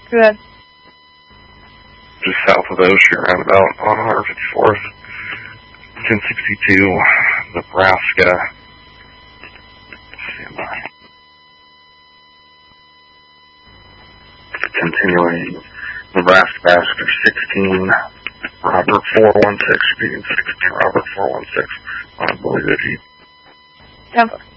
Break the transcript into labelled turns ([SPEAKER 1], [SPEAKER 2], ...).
[SPEAKER 1] Good.
[SPEAKER 2] Just south of Ocean Roundabout on 154th. 1062, Nebraska. Stand by. Continuing, Nebraska Passenger 16, Robert 416, repeating 16, Robert 416, on a Boise Jeep.
[SPEAKER 1] 10-4.